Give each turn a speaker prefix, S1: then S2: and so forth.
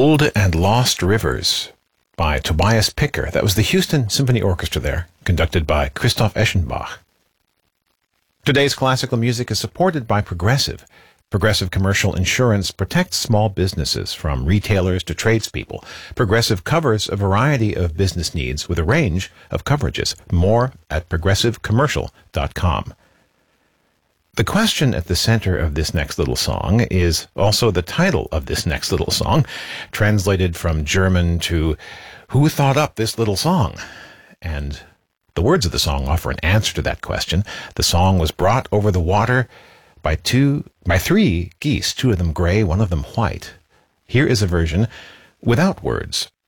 S1: Old and Lost Rivers by Tobias Picker. That was the Houston Symphony Orchestra there, conducted by Christoph Eschenbach. Today's classical music is supported by Progressive. Progressive Commercial Insurance protects small businesses from retailers to tradespeople. Progressive covers a variety of business needs with a range of coverages. More at progressivecommercial.com. The question at the center of this next little song is also the title of this next little song, translated from German to "Who thought up this little song?" And the words of the song offer an answer to that question. The song was brought over the water by three geese, two of them gray, one of them white. Here is a version without words.